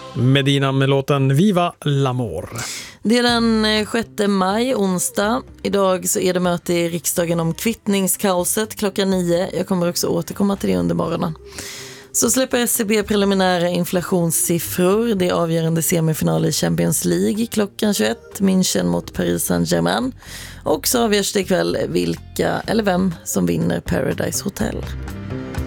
Medina med låten Viva l'Amor. Det är den 6 maj, onsdag. Idag så är det möte i riksdagen om kvittningskaoset klockan 9. Jag kommer också återkomma till det under morgonen. Så släpper SCB preliminära inflationssiffror. Det är avgörande semifinal i Champions League klockan 21. München mot Paris Saint-Germain. Och så avgörs det ikväll vilka eller vem som vinner Paradise Hotel.